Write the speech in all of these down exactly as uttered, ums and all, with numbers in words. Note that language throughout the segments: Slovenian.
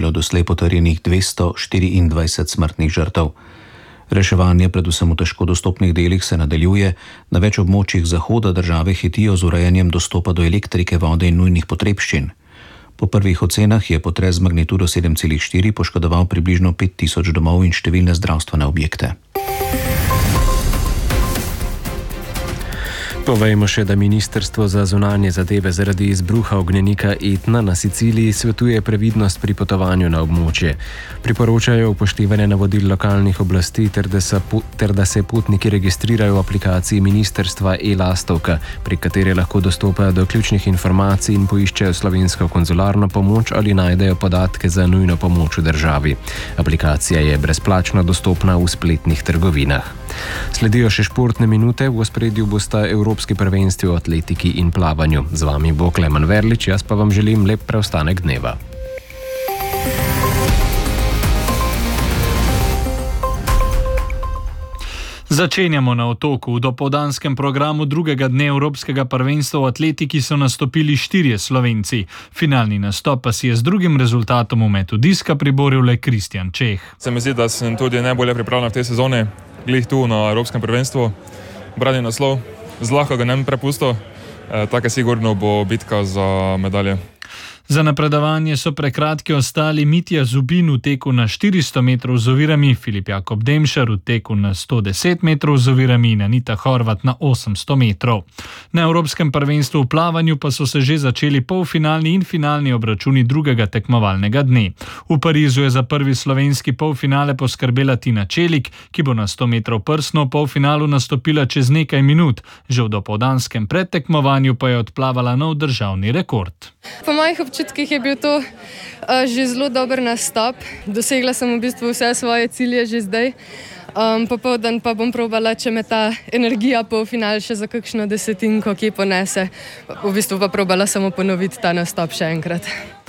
bilo doslej potrjenih dvesto štiriindvajset smrtnih žrtev. Reševanje predvsem v težko dostopnih delih se nadaljuje, na več območjih zahoda države hitijo z urejanjem dostopa do elektrike, vode in nujnih potrebščin. Po prvih ocenah je potres z magnitudo sedem celih štiri poškodoval približno pet tisoč domov in številne zdravstvene objekte. Povejmo še, da Ministrstvo za zunanje zadeve zaradi izbruha ognjenika Etna na Siciliji svetuje previdnost pri potovanju na območje. Priporočajo upoštevanje navodil lokalnih oblasti ter da, se, ter da se potniki registrirajo v aplikaciji ministrstva e-lastovka, prek katere lahko dostopajo do ključnih informacij in poiščejo slovensko konzularno pomoč ali najdejo podatke za nujno pomoč v državi. Aplikacija je brezplačno dostopna v spletnih trgovinah. Sledijo še športne minute, v ospredju bosta Evropski prvenstvi v atletiki in plavanju. Z vami bo Klemen Verlič, jaz pa vam želim lep preostanek dneva. Začenjamo na Otoku. V dopoldanskem programu drugega dne Evropskega prvenstva v atletiki so nastopili štirje Slovenci. Finalni nastop pa si je z drugim rezultatom v metu diska priboril le Kristjan Čeh. Se mi zdi, da sem tudi najbolje pripravljen v tej sezoni, glih tu na Evropskem prvenstvu. Brani naslov, zlahka ga ne bi prepustil, e, tako sigurno bo bitka za medalje. Za napredovanje so prekratki ostali Mitja Zubin v teku na štiristo metrov z ovirami, Filip Jakob Demšar v teku na sto deset metrov z ovirami in Anita Horvat na osemsto metrov. Na Evropskem prvenstvu v plavanju pa so se že začeli polfinalni in finalni obračuni drugega tekmovalnega dne. V Parizu je za prvi slovenski polfinale poskrbela Tina Čelik, ki bo na sto metrov prsno v polfinalu nastopila čez nekaj minut. Že v dopoldanskem predtekmovanju pa je odplavala nov državni rekord. Po mojih občutkih je bil to uh, že zelo dober nastop. Dosegla sem v bistvu vse svoje cilje že zdaj. Um, popoldan pa bom probala, če me ta energija polfinal še za kakšno desetinko kje ponese. V bistvu pa probala samo ponoviti ta nastop še enkrat.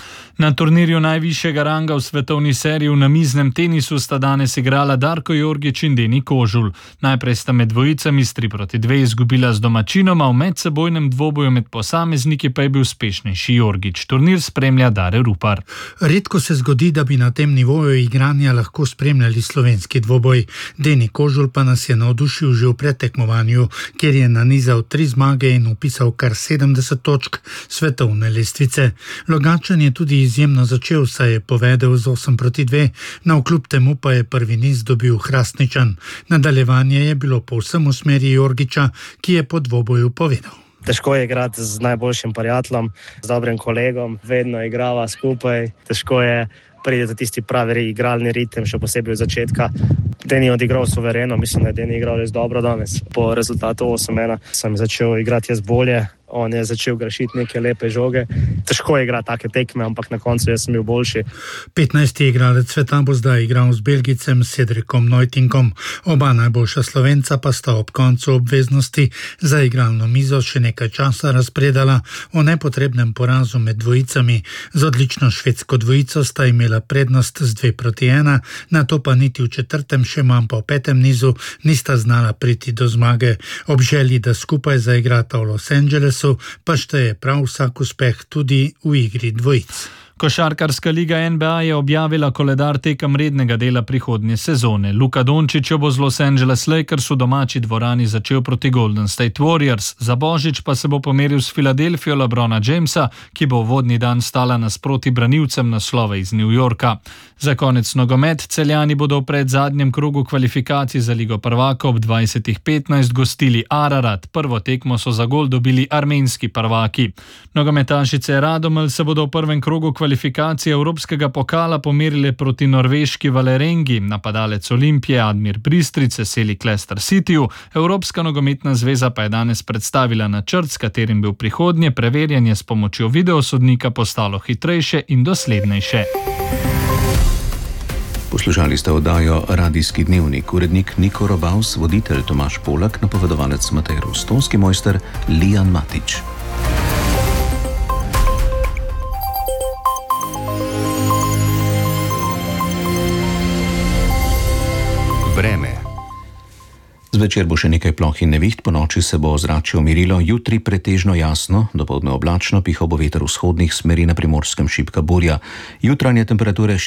Na turnirju najvišjega ranga v svetovni seriji v namiznem tenisu sta danes igrala Darko Jorgić in Deni Kožul. Najprej sta med dvojicami s tri proti dve izgubila z domačinoma, v medsebojnem dvoboju med posamezniki pa je bil uspešnejši Jorgić. Turnir spremlja Dare Rupar. Redko se zgodi, da bi na tem nivoju igranja lahko spremljali slovenski dvoboj. Deni Kožul pa nas je navdušil že v predtekmovanju, kjer je nanizal tri zmage in upisal kar sedemdeset točk svetovne lestvice. Logatčan je tudi izjemno začel, saj je povedel z osem proti dve, navkljub temu pa je prvi niz dobil Hrastničan. Nadaljevanje je bilo povsem v smeri Jorgića, ki je po dvoboju povedal. Težko je igrati z najboljšim prijateljem, z dobrim kolegom, vedno igrava skupaj, težko je pride do tisti pravi igralni ritem, še posebej od začetka. Deni je odigral suvereno, mislim, da je Deni igral res dobro danes. Po rezultatu osem ena sem začel igrati jaz bolje, on je začel grešiti neke lepe žoge. Težko je igrati take tekme, ampak na koncu jaz sem bil boljši. petnajsti igralec sveta bo zdaj igral z Belgicem Cedricom Neutinkom. Oba najboljša Slovenca pa sta ob koncu obveznosti za igralno mizo še nekaj časa razpredala o nepotrebnem porazu med dvojicami. Z odlično švedsko dvojico sta imela prednost z dve proti ena, nato pa niti v četrtem, še manj pa v petem nizu nista znala priti do zmage. Ob želji, da skupaj zaigrata v Los Angelesu, pa šteje prav vsak uspeh tudi v igri dvojic. Košarkarska liga N B A je objavila koledar tekem rednega dela prihodnje sezone. Luka Dončić bo z Los Angeles Lakers v domači dvorani začel proti Golden State Warriors. Za božič pa se bo pomeril s Filadelfijo LeBrona Jamesa, ki bo vodni dan stala nasproti branilcem naslova iz New Yorka. Za konec nogomet, Celjani bodo v predzadnjem krogu kvalifikacij za Ligo prvakov ob dvajsetih petnajst gostili Ararat. Prvo tekmo so za gol dobili armenski prvaki. Nogometašice Radomelj se bodo v prvem krogu kvalifikacije Evropskega pokala pomerile proti norveški Valerengi. Napadalec Olimpije Admir Bristrice seli Leicester Cityju. Evropska nogometna zveza pa je danes predstavila načrt, s katerim bi v prihodnje preverjanje s pomočjo videosodnika postalo hitrejše in doslednejše. Poslušali ste oddajo Radijski dnevnik, urednik Niko Robaus, voditelj Tomaž Polak, napovedovalec Matej Rustonski, mojster Lijan Matič. Vreme. Zvečer bo še nekaj ploh in neviht, po noči se bo ozračje umirilo, jutri pretežno jasno, dopoldne oblačno, pihal bo veter vzhodnih smeri, na Primorskem šibka burja. Jutranje temperature